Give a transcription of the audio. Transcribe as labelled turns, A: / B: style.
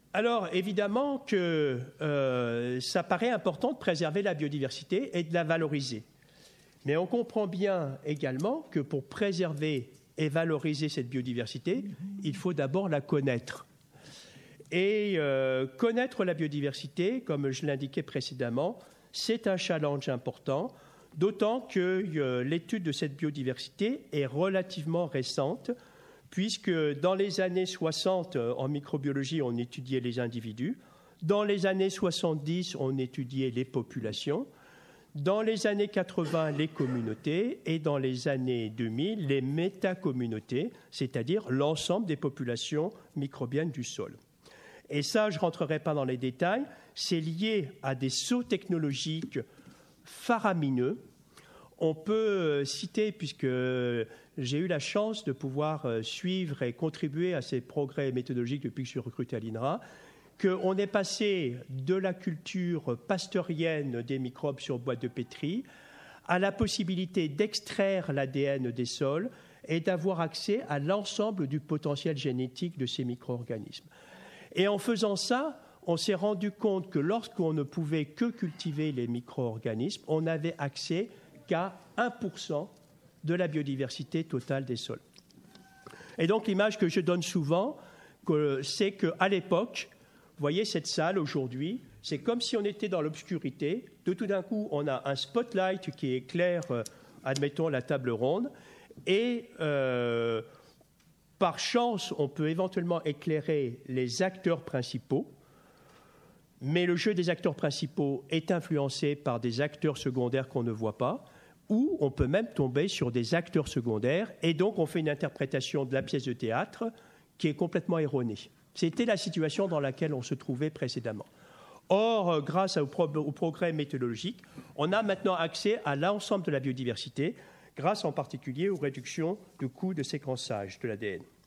A: Alors, évidemment que ça paraît important de préserver la biodiversité et de la valoriser. Mais on comprend bien également que pour préserver et valoriser cette biodiversité, il faut d'abord la connaître. Et connaître la biodiversité, comme je l'indiquais précédemment, c'est un challenge important, d'autant que l'étude de cette biodiversité est relativement récente, puisque dans les années 60, en microbiologie, on étudiait les individus. Dans les années 70, on étudiait les populations. Dans les années 80, les communautés. Et dans les années 2000, les métacommunautés, c'est-à-dire l'ensemble des populations microbiennes du sol. Et ça, je ne rentrerai pas dans les détails, c'est lié à des sauts technologiques faramineux. On peut citer, puisque j'ai eu la chance de pouvoir suivre et contribuer à ces progrès méthodologiques depuis que je suis recruté à l'INRA, qu'on est passé de la culture pasteurienne des microbes sur boîte de pétri à la possibilité d'extraire l'ADN des sols et d'avoir accès à l'ensemble du potentiel génétique de ces micro-organismes. Et en faisant ça, on s'est rendu compte que lorsqu'on ne pouvait que cultiver les micro-organismes, on n'avait accès qu'à 1% de la biodiversité totale des sols. Et donc l'image que je donne souvent, c'est qu'à l'époque, vous voyez cette salle aujourd'hui, c'est comme si on était dans l'obscurité. De tout d'un coup, on a un spotlight qui éclaire, admettons, la table ronde. Et par chance, on peut éventuellement éclairer les acteurs principaux. Mais le jeu des acteurs principaux est influencé par des acteurs secondaires qu'on ne voit pas. Ou on peut même tomber sur des acteurs secondaires. Et donc, on fait une interprétation de la pièce de théâtre qui est complètement erronée. C'était la situation dans laquelle on se trouvait précédemment. Or, grâce au progrès méthodologique, on a maintenant accès à l'ensemble de la biodiversité, grâce en particulier aux réductions de coûts de séquençage de l'ADN.